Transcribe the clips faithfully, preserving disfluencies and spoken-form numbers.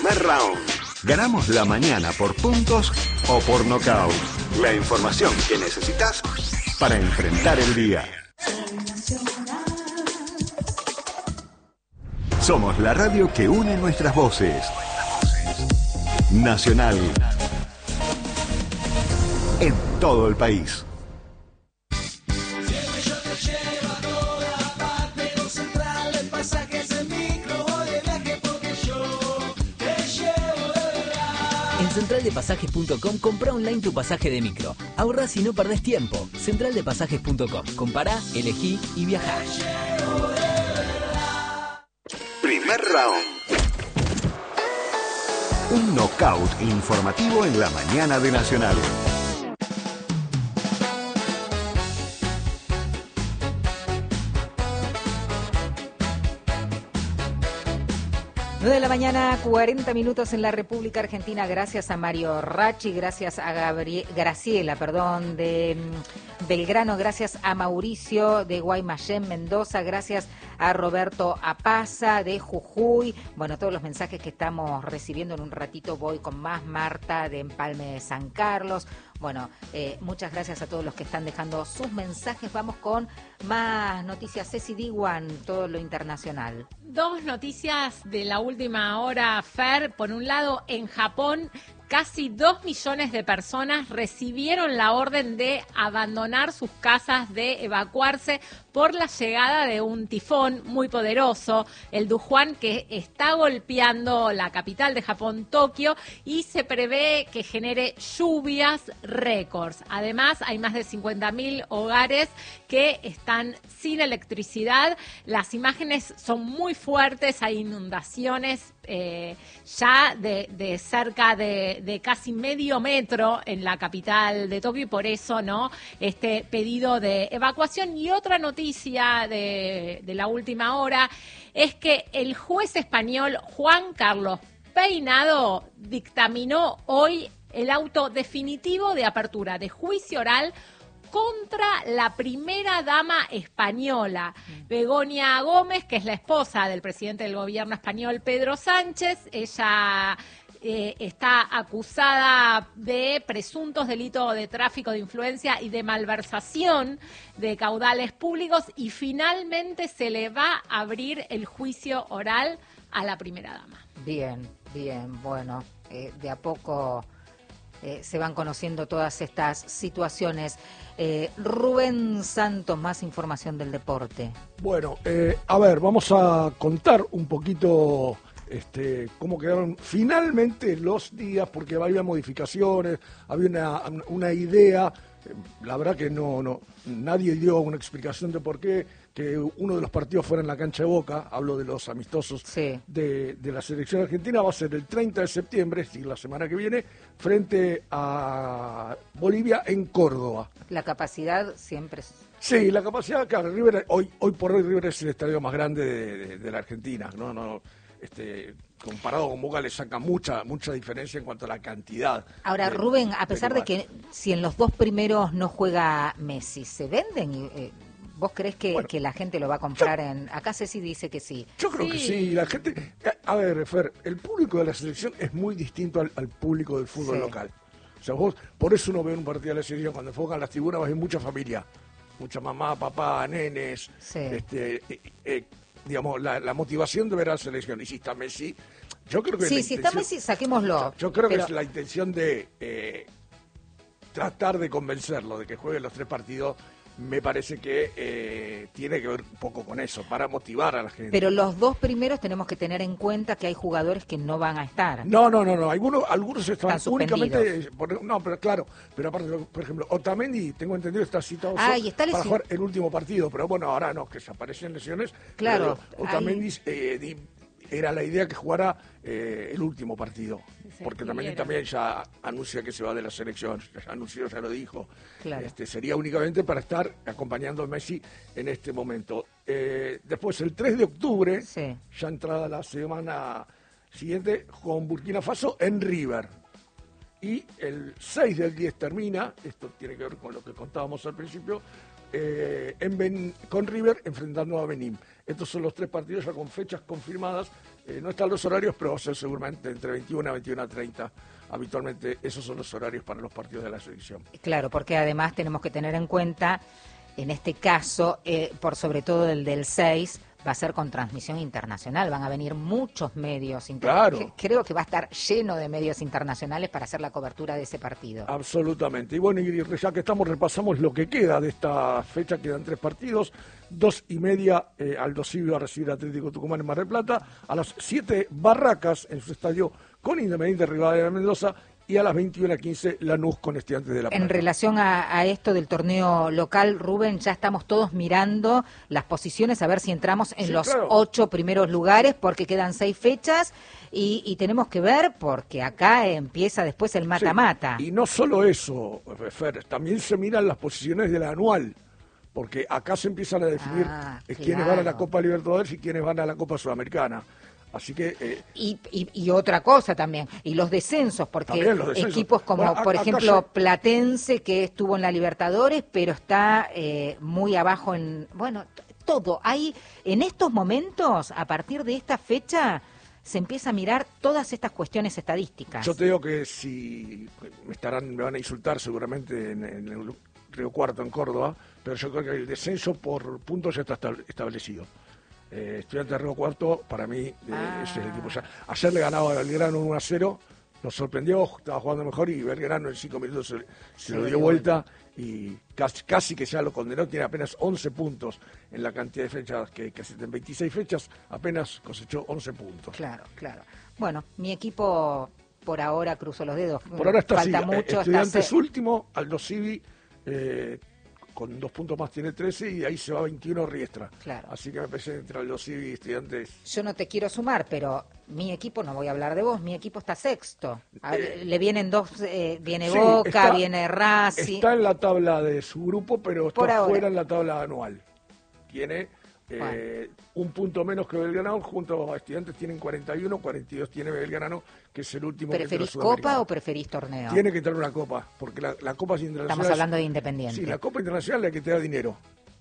Primer round. Ganamos la mañana por puntos o por nocaut. La información que necesitas para enfrentar el día. Somos la radio que une nuestras voces. Nacional. En todo el país. En central de pasajes punto com compra online tu pasaje de micro. Ahorrás y no perdés tiempo. central de pasajes punto com. Compará, elegí y viajá. Primer round. Un knockout informativo en la mañana de Nacional. nueve de la mañana, cuarenta minutos en la República Argentina. Gracias a Mario Rachi, gracias a Gabri- Graciela, perdón, de mm, Belgrano, gracias a Mauricio de Guaymallén, Mendoza, gracias a Roberto Apaza de Jujuy. Bueno, todos los mensajes que estamos recibiendo, en un ratito voy con más. Marta de Empalme de San Carlos. Bueno, eh, muchas gracias a todos los que están dejando sus mensajes. Vamos con más noticias. Ceci Diwan, todo lo internacional. Dos noticias de la última hora, Fer. Por un lado, en Japón, casi dos millones de personas recibieron la orden de abandonar sus casas, de evacuarse por la llegada de un tifón muy poderoso, el Dujuan, que está golpeando la capital de Japón, Tokio, y se prevé que genere lluvias récords. Además, hay más de cincuenta mil hogares que están sin electricidad. Las imágenes son muy fuertes, hay inundaciones eh, ya de, de cerca de, de casi medio metro en la capital de Tokio, y por eso, ¿no?, este pedido de evacuación. Y otra noticia de, de la última hora es que el juez español Juan Carlos Peinado dictaminó hoy el auto definitivo de apertura de juicio oral contra la primera dama española, Begoña Gómez, que es la esposa del presidente del gobierno español, Pedro Sánchez. Ella eh, está acusada de presuntos delitos de tráfico de influencia y de malversación de caudales públicos, y finalmente se le va a abrir el juicio oral a la primera dama. Bien, bien, bueno, eh, de a poco eh, se van conociendo todas estas situaciones. Eh, Rubén Santos, más información del deporte. Bueno, eh, a ver, vamos a contar un poquito este, cómo quedaron finalmente los días, porque había modificaciones, había una, una idea. La verdad que no, no, nadie dio una explicación de por qué que uno de los partidos fuera en la cancha de Boca. Hablo de los amistosos sí. de, de la selección argentina. Va a ser el treinta de septiembre, es decir, la semana que viene, frente a Bolivia en Córdoba. La capacidad siempre es... Sí, la capacidad, claro, River, hoy, hoy por hoy River es el estadio más grande de, de, de la Argentina, no, no, este, comparado con Boca le saca mucha, mucha diferencia en cuanto a la cantidad. Ahora, de, Rubén, a pesar de, de que si en los dos primeros no juega Messi, ¿se venden? Eh, ¿Vos crees que, bueno, que la gente lo va a comprar yo, en...? Acá Ceci dice que sí. Yo creo sí. que sí, la gente... A ver, Fer, el público de la selección es muy distinto al, al público del fútbol sí. local. O sea, vos, por eso uno ve un partido de la selección, cuando enfocan las tribunas, vas a ver mucha familia, mucha mamá, papá, nenes, sí. este, eh, eh, digamos, la, la motivación de ver a la selección. Y si está Messi, yo creo que... Sí, si está Messi, saquémoslo. Yo, yo creo pero... que es la intención de eh, tratar de convencerlo de que juegue los tres partidos. Me parece que eh, tiene que ver un poco con eso, para motivar a la gente. Pero los dos primeros tenemos que tener en cuenta que hay jugadores que no van a estar. No, no, no, no. Algunos, algunos están, están únicamente... Por, no, pero claro, pero aparte, por ejemplo, Otamendi, tengo entendido, está citado ah, y está para jugar el último partido, pero bueno, ahora no, que se aparecen lesiones. Claro. Otamendi eh, di, era la idea que jugara eh, el último partido, porque también, también ya anuncia que se va de la selección, ya anunció, ya lo dijo. Claro. Este, sería únicamente para estar acompañando a Messi en este momento. Eh, después, el tres de octubre, sí. ya entrada la semana siguiente, con Burkina Faso en River. Y el seis del diez termina, esto tiene que ver con lo que contábamos al principio, eh, en ben, con River enfrentando a Benín. Estos son los tres partidos ya con fechas confirmadas Eh, no están los horarios, pero va a ser seguramente entre veintiuna y veintiuna treinta. Habitualmente esos son los horarios para los partidos de la selección. Claro, porque además tenemos que tener en cuenta, en este caso, eh, por sobre todo el del seis, va a ser con transmisión internacional, van a venir muchos medios internacionales. Claro. Creo que va a estar lleno de medios internacionales para hacer la cobertura de ese partido. Absolutamente. Y bueno, y ya que estamos, repasamos lo que queda de esta fecha. Quedan tres partidos. Dos y media, eh, Aldo Civi va a recibir a Atlético Tucumán en Mar del Plata. A las siete, Barracas en su estadio con Independiente Rivadavia de Mendoza. Y a las veintiuna quince, Lanús con Estudiantes de La Plata. En relación a, a esto del torneo local, Rubén, ya estamos todos mirando las posiciones, a ver si entramos en Sí, los claro. ocho primeros lugares, porque quedan seis fechas y, y tenemos que ver, porque acá empieza después el mata-mata. Sí. Y no solo eso, Fer, también se miran las posiciones del anual, porque acá se empiezan a definir Ah, eh, quiénes claro. van a la Copa Libertadores y quiénes van a la Copa Sudamericana. Así que... Eh, Y, y, y otra cosa también, y los descensos, porque También los descensos. equipos como, Bueno, a- por acá ejemplo, se- Platense, que estuvo en la Libertadores, pero está eh, muy abajo en... Bueno, t- todo. Hay, en estos momentos, a partir de esta fecha, se empieza a mirar todas estas cuestiones estadísticas. Yo te digo que si me estarán, me van a insultar seguramente en, en el Río Cuarto, en Córdoba, pero yo creo que el descenso por puntos ya está estab- establecido. Eh, Estudiantes de Río Cuarto, para mí, eh, Ah. es el equipo ya. Ayer le ganaba a Belgrano uno a cero, nos sorprendió, estaba jugando mejor y Belgrano en cinco minutos se, se lo dio vuelta y casi, casi que ya lo condenó. Tiene apenas once puntos en la cantidad de fechas que, que en veintiséis fechas apenas cosechó once puntos. Claro, claro. Bueno, mi equipo por ahora cruzo los dedos. Por ahora está Falta así, mucho. eh, está Estudiantes se- último, Aldo Civi eh, con dos puntos más tiene trece y ahí se va veintiuno Riestra. Claro. Así que me parece entre Aldo Civi y Estudiantes. Yo no te quiero sumar, pero mi equipo, no voy a hablar de vos, mi equipo está sexto. A- Eh, le vienen dos, eh, viene Sí, Boca, está- viene Racing. Está en la tabla de su grupo, pero Por está ahora. fuera en la tabla anual. Tiene eh, Bueno. un punto menos que Belgrano, junto a Estudiantes tienen cuarenta y uno, cuarenta y dos tiene Belgrano, que es el último. que ¿Preferís entra a copa Sudamericana. o preferís torneo? Tiene que tener una copa, porque la, la copa internacional. Estamos hablando de Independiente. Sí, la copa internacional es la que te da dinero.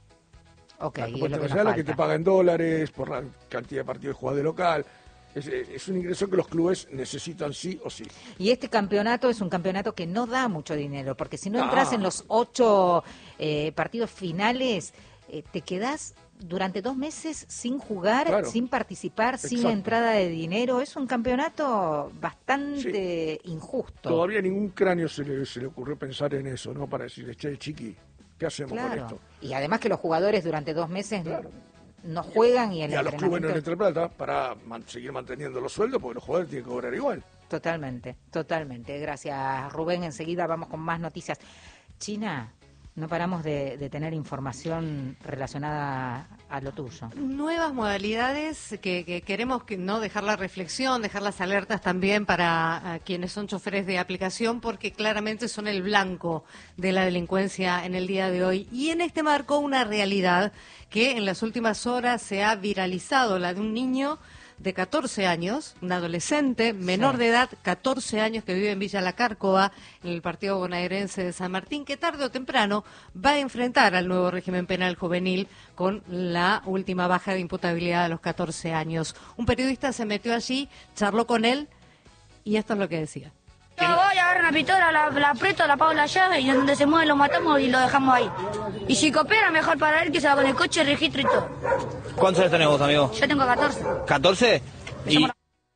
Ok, La y Copa es lo que nos Internacional es la que te falta. paga en dólares por la cantidad de partidos jugados de local. Es, es un ingreso que los clubes necesitan sí o sí. Y este campeonato es un campeonato que no da mucho dinero, porque si no Ah. entras en los ocho eh, partidos finales, eh, te quedás durante dos meses sin jugar, Claro. sin participar, sin Exacto. entrada de dinero. Es un campeonato bastante injusto. Todavía ningún cráneo se le, se le ocurrió pensar en eso, ¿no? Para decir, che, chiqui, ¿qué hacemos con Claro. esto? Y además que los jugadores durante dos meses Claro. no juegan y el Y a los clubes no entrenamiento... les trae plata para man- seguir manteniendo los sueldos, porque los jugadores tienen que cobrar igual. Totalmente, totalmente. Gracias, Rubén. Enseguida vamos con más noticias. China, no paramos de, de tener información relacionada a lo tuyo. Nuevas modalidades que, que queremos que no dejar la reflexión, dejar las alertas también para uh, quienes son choferes de aplicación, porque claramente son el blanco de la delincuencia en el día de hoy. Y en este marco una realidad que en las últimas horas se ha viralizado, la de un niño de catorce años, un adolescente menor Sí. de edad, catorce años, que vive en Villa La Cárcova, en el partido bonaerense de San Martín, que tarde o temprano va a enfrentar al nuevo régimen penal juvenil con la última baja de imputabilidad a los catorce años. Un periodista se metió allí, charló con él y esto es lo que decía. Yo voy, agarro una pistola, la, la aprieto, la apago la llave y donde se mueve lo matamos y lo dejamos ahí. Y si coopera, mejor para él que se va con el coche, registro y todo. ¿Cuántos años tenés vos, amigo? Yo tengo catorce. ¿catorce? ¿Y,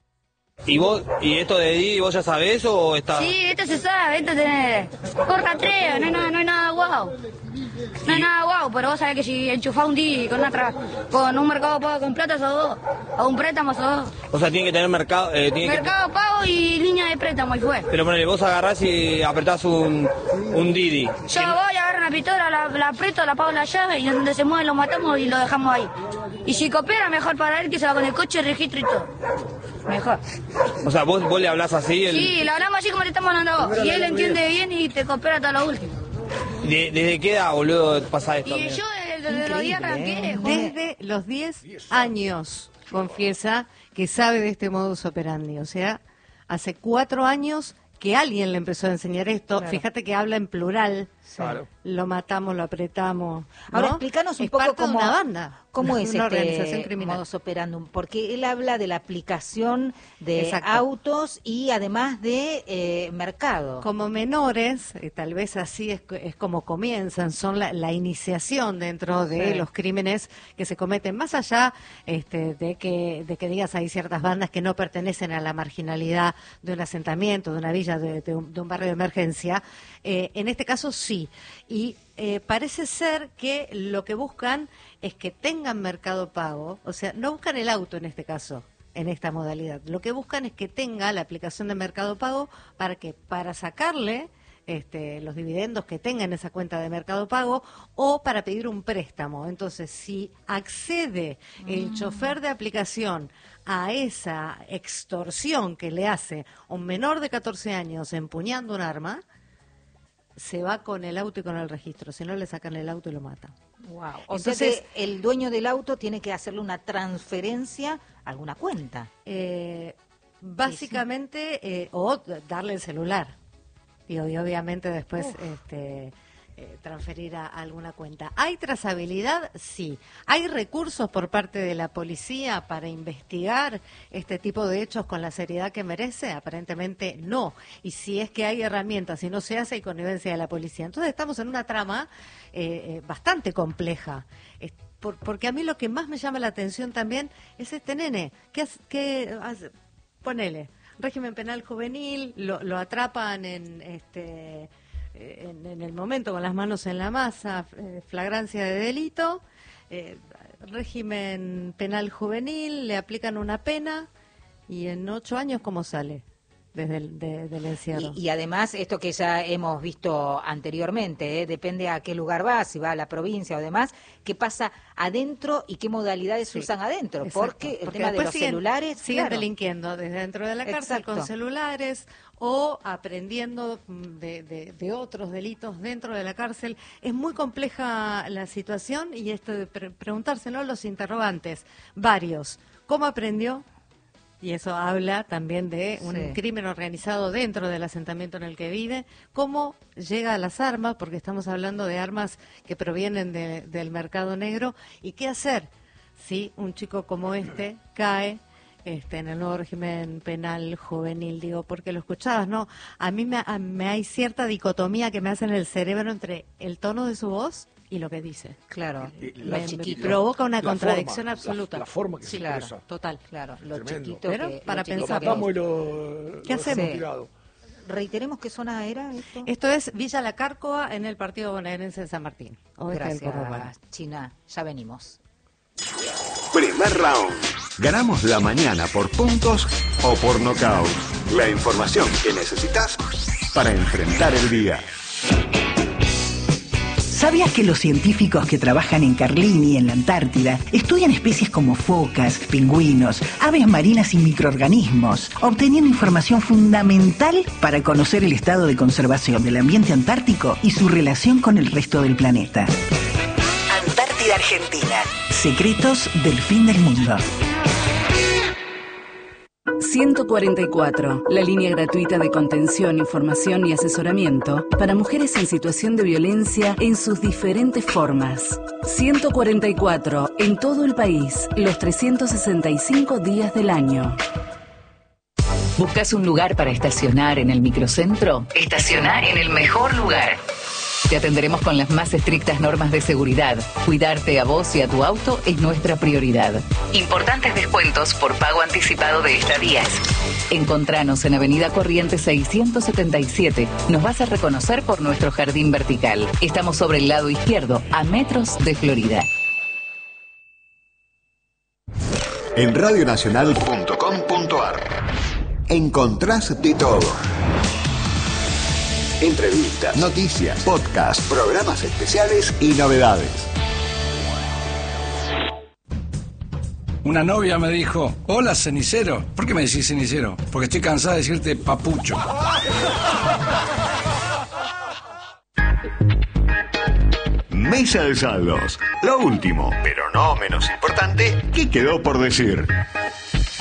y vos, y esto de Didi, vos ya sabés o está...? Sí, esto se sabe, esto tiene... Por rastreo, no hay nada, no hay nada guau. No hay nada guau, pero vos sabés que si enchufás un día con, otra, con un mercado pago con plata sos vos, o un préstamo sos vos. O sea, tiene que tener mercado... Eh, tiene que- Mercado pago y línea de préstamo y fue. Pero ponele, vos agarrás y apretás un, un Didi. Yo voy, agarro una pistola, la, la aprieto, la apago la llave y donde se mueve lo matamos y lo dejamos ahí. Y si coopera, mejor para él que se va con el coche, registro y todo. Mejor. O sea, vos, vos le hablás así... El... Sí, le hablamos así como le estamos hablando a vos. Y él entiende bien y te coopera hasta lo último. De- ¿Desde qué edad, boludo, pasa esto? Y amigo? yo desde, desde los días Increíble, arranqué, ¿eh? joder. Desde los diez años, confiesa que sabe de este modus operandi. O sea, hace cuatro años que alguien le empezó a enseñar esto. Claro. Fíjate que habla en plural. Claro. lo matamos, lo apretamos. ¿no? Ahora, explícanos un es poco parte cómo, de una banda, cómo es una este organización criminal. modus operandum, porque él habla de la aplicación de Exacto. autos y además de eh, mercado. Como menores, eh, tal vez así es, es como comienzan, son la, la iniciación dentro de Sí. los crímenes que se cometen, más allá este, de que de que digas hay ciertas bandas que no pertenecen a la marginalidad de un asentamiento, de una villa, de, de, un, de un barrio de emergencia, eh, en este caso sí, y eh, parece ser que lo que buscan es que tengan Mercado Pago, o sea, no buscan el auto en este caso, en esta modalidad. Lo que buscan es que tenga la aplicación de Mercado Pago para que para sacarle este, los dividendos que tenga en esa cuenta de Mercado Pago o para pedir un préstamo. Entonces, si accede el chofer de aplicación a esa extorsión que le hace un menor de catorce años empuñando un arma, se va con el auto y con el registro. Si no, le sacan el auto y lo matan. Wow. O Entonces, sea que el dueño del auto tiene que hacerle una transferencia a alguna cuenta. Eh, básicamente, eh, o darle el celular. Y, y obviamente después este, eh, transferir a, a alguna cuenta. ¿Hay trazabilidad? Sí. ¿Hay recursos por parte de la policía para investigar este tipo de hechos con la seriedad que merece? Aparentemente no. Y si es que hay herramientas y no se hace, hay connivencia de la policía. Entonces estamos en una trama eh, eh, bastante compleja. Es, por, porque a mí lo que más me llama la atención también es este nene. ¿Qué hace? Qué hace? Ponele. Régimen penal juvenil, lo, lo atrapan en este en, en el momento con las manos en la masa, eh, flagrancia de delito, eh, régimen penal juvenil, le aplican una pena y en ocho años, ¿cómo sale desde el de, del encierro? Y, y además, esto que ya hemos visto anteriormente, ¿eh? Depende a qué lugar va, si va a la provincia o demás, qué pasa adentro y qué modalidades Sí, usan adentro, exacto, porque el porque tema de después los siguen- celulares... siguen claro. delinquiendo desde dentro de la cárcel Exacto. con celulares o aprendiendo mm, de, de- de otros delitos dentro de la cárcel. Es muy compleja la situación y esto de pre- preguntárselo los interrogantes, varios. ¿Cómo aprendió? Y eso habla también de un Sí. crimen organizado dentro del asentamiento en el que vive. ¿Cómo llega a las armas? Porque estamos hablando de armas que provienen de- del mercado negro. ¿Y qué hacer si un chico como este cae este, en el nuevo régimen penal juvenil? Digo, porque lo escuchabas, ¿no? A mí me, a- me hay cierta dicotomía que me hace en el cerebro entre el tono de su voz y lo que dice. Claro, Y lo la- me, me chiquito. provoca una la contradicción forma, absoluta. La, la forma que Sí, se claro. expresa. Total. Claro, lo Tremendo. chiquito Pero que... para lo chiquito Lo pensar. que matamos es. y lo, ¿Qué lo dejamos hacemos? tirado. Reiteremos qué zona era esto. Esto es Villa La Cárcova en el partido bonaerense de San Martín. Oeste del conurbano. Gracias, China. Ya venimos. Primer round. Ganamos la mañana por puntos o por nocaut. La información que necesitas para enfrentar el día. ¿Sabías que los científicos que trabajan en Carlini, en la Antártida, estudian especies como focas, pingüinos, aves marinas y microorganismos, obteniendo información fundamental para conocer el estado de conservación del ambiente antártico y su relación con el resto del planeta? Antártida Argentina. Secretos del fin del mundo. ciento cuarenta y cuatro, la línea gratuita de contención, información y asesoramiento para mujeres en situación de violencia en sus diferentes formas. ciento cuarenta y cuatro, en todo el país, los trescientos sesenta y cinco días del año. ¿Buscas un lugar para estacionar en el microcentro? Estacionar en el mejor lugar. Te atenderemos con las más estrictas normas de seguridad. Cuidarte a vos y a tu auto es nuestra prioridad. Importantes descuentos por pago anticipado de estadías. Encontranos en Avenida Corrientes seiscientos setenta y siete. Nos vas a reconocer por nuestro jardín vertical. Estamos sobre el lado izquierdo, a metros de Florida. En radionacional punto com punto ar encontrás de todo. Entrevistas, noticias, podcasts, programas especiales y novedades. Una novia me dijo, hola cenicero. ¿Por qué me decís cenicero? Porque estoy cansada de decirte papucho. Mesa de saldos. Lo último, pero no menos importante, ¿qué quedó por decir?